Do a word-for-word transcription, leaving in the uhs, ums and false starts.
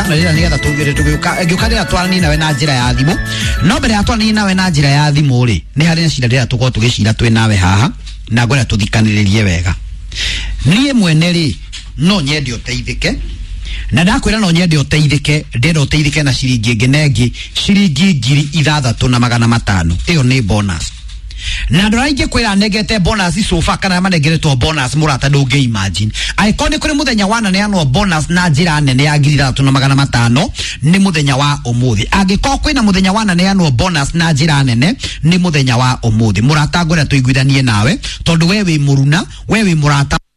twanarira ni getha tugire tugiuka ngiukarira twarani nawe na njira ya thimu no mbere ya twarani nawe na njira ya thimu ri ni hari na cira rira tuko tugicira twi nawe haha na ngwenda tuthikaniririe wega nie mwene ri no nyende uteithike na ndakwira no nyende uteithike ndero uteithike na ciringi ngenengi ciringi ngiri ithathatu na magana matano iyo ni bonus na ndorainge kwira negete bonus sofa kana manegeretwo bonus murata ndunge imagine aikoni kuri muthenya wana ne anwa bonus na njira nene ya ngiri ithathatu na magana matano ni muthenya wa umuthi angiko kwina muthenya wana ne anwa bonus na njira nene ni muthenya wa umuthi murata ngwira tuiguithanie nawe tondu wewe muruna wewe murata